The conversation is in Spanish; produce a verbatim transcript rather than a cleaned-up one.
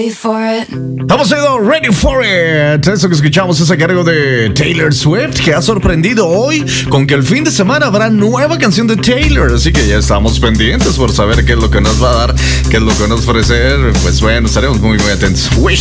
ready for it. Estamos siendo Ready for It. Eso que escuchamos es a cargo de Taylor Swift, que ha sorprendido hoy con que el fin de semana habrá nueva canción de Taylor. Así que ya estamos pendientes por saber qué es lo que nos va a dar, qué es lo que nos va a ofrecer. Pues bueno, estaremos muy, muy atentos. Wish